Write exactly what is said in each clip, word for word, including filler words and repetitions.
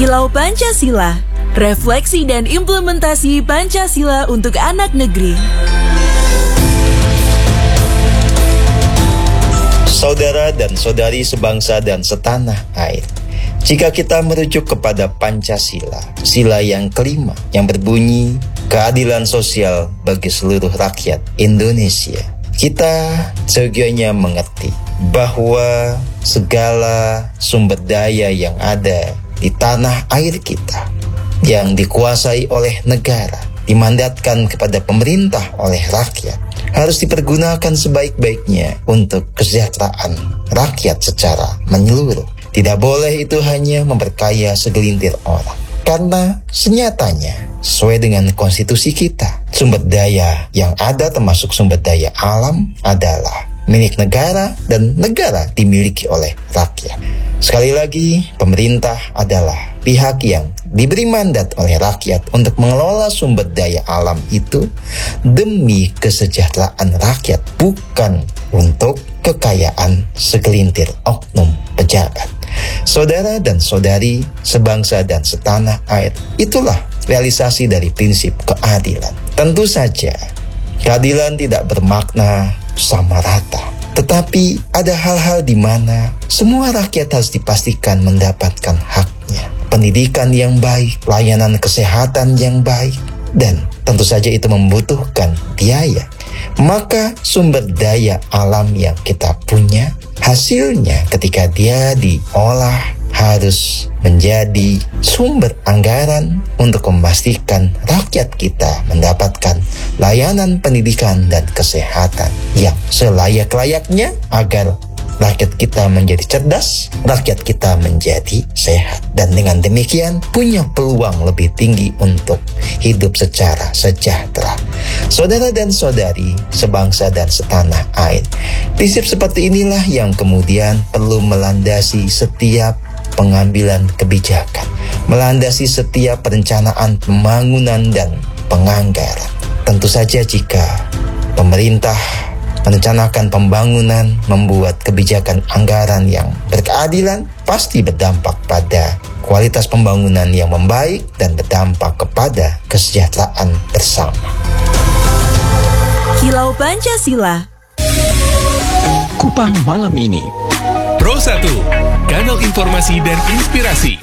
Kilau Pancasila, refleksi dan implementasi Pancasila untuk anak negeri. Saudara dan saudari sebangsa dan setanah air, jika kita merujuk kepada Pancasila, sila yang kelima yang berbunyi keadilan sosial bagi seluruh rakyat Indonesia, kita seyogianya mengerti bahwa segala sumber daya yang ada di tanah air kita yang dikuasai oleh negara, dimandatkan kepada pemerintah oleh rakyat, harus dipergunakan sebaik-baiknya untuk kesejahteraan rakyat secara menyeluruh. Tidak boleh itu hanya memperkaya segelintir orang. Karena senyatanya, sesuai dengan konstitusi kita, sumber daya yang ada termasuk sumber daya alam adalah milik negara dan negara dimiliki oleh rakyat. Sekali lagi, pemerintah adalah pihak yang diberi mandat oleh rakyat untuk mengelola sumber daya alam itu demi kesejahteraan rakyat, bukan untuk kekayaan segelintir oknum pejabat. Saudara dan saudari sebangsa dan setanah air, itulah realisasi dari prinsip keadilan. Tentu saja, keadilan tidak bermakna sama rata, tetapi ada hal-hal di mana semua rakyat harus dipastikan mendapatkan haknya. Pendidikan yang baik, layanan kesehatan yang baik, dan tentu saja itu membutuhkan biaya. Maka sumber daya alam yang kita punya, hasilnya ketika dia diolah harus menjadi sumber anggaran untuk memastikan rakyat kita mendapatkan layanan pendidikan dan kesehatan yang selayak-layaknya agar rakyat kita menjadi cerdas, rakyat kita menjadi sehat. Dan dengan demikian punya peluang lebih tinggi untuk hidup secara sejahtera. Saudara dan saudari sebangsa dan setanah air, prinsip seperti inilah yang kemudian perlu melandasi setiap pengambilan kebijakan, melandasi setiap perencanaan pembangunan dan penganggaran. Tentu saja jika pemerintah merencanakan pembangunan, membuat kebijakan anggaran yang berkeadilan, pasti berdampak pada kualitas pembangunan yang membaik dan berdampak kepada kesejahteraan bersama. Kilau Pancasila. Kupang malam ini. Pro satu, kanal informasi dan inspirasi.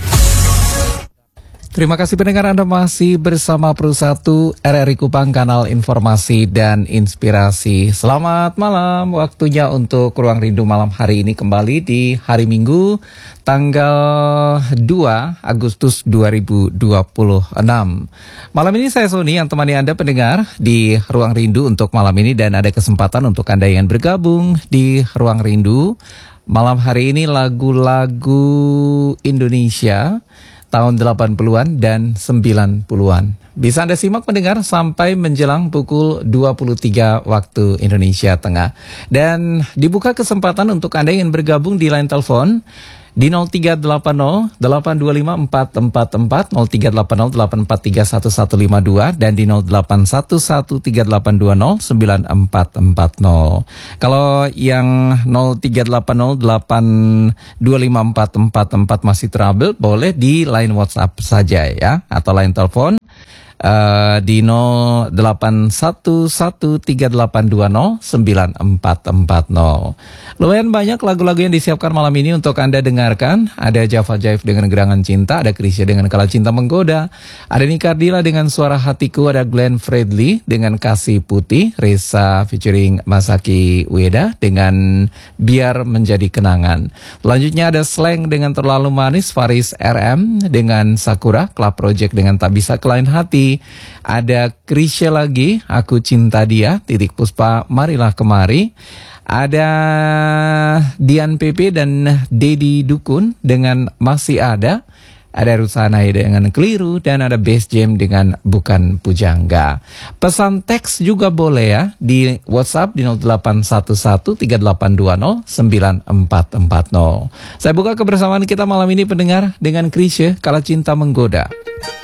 Terima kasih pendengar, Anda masih bersama Pro satu R R I Kupang, kanal informasi dan inspirasi. Selamat malam, waktunya untuk Ruang Rindu malam hari ini kembali di hari Minggu tanggal dua Agustus dua ribu dua puluh enam. Malam ini saya Sony yang temani Anda pendengar di Ruang Rindu untuk malam ini, dan ada kesempatan untuk Anda yang bergabung di Ruang Rindu. Malam hari ini lagu-lagu Indonesia tahun delapan puluhan dan sembilan puluhan. Bisa Anda simak pendengar sampai menjelang pukul dua puluh tiga waktu Indonesia Tengah. Dan dibuka kesempatan untuk Anda yang bergabung di line telepon di nol tiga delapan nol delapan dua lima empat empat empat, nol tiga delapan nol delapan empat tiga satu satu lima dua, dan di nol delapan satu satu tiga delapan dua nol sembilan empat empat nol. Kalau yang nol tiga delapan nol delapan dua lima empat empat empat masih trouble, boleh di line WhatsApp saja ya, atau line telepon Uh, di nol delapan satu satu tiga delapan dua nol sembilan empat empat nol. Lumayan banyak lagu-lagu yang disiapkan malam ini untuk Anda dengarkan. Ada Java Jive dengan Gerangan Cinta, ada Krisya dengan Kala Cinta Menggoda, ada Nikardila dengan Suara Hatiku, ada Glenn Fredly dengan Kasih Putih, Reza featuring Masaki Ueda dengan Biar Menjadi Kenangan. Selanjutnya ada Slang dengan Terlalu Manis, Faris R M dengan Sakura, Club Project dengan Tak Bisa Kelain Hati, ada Krisya lagi, Aku Cinta Dia, Titik Puspa, Marilah Kemari. Ada Dian P P dan Dedi Dukun dengan Masih Ada. Ada Rusana dengan Keliru, dan ada Bass Jam dengan Bukan Pujangga. Pesan teks juga boleh ya di WhatsApp di nol delapan satu satu tiga delapan dua nol sembilan empat empat nol. Saya buka kebersamaan kita malam ini pendengar dengan Krisya, Kala Cinta Menggoda.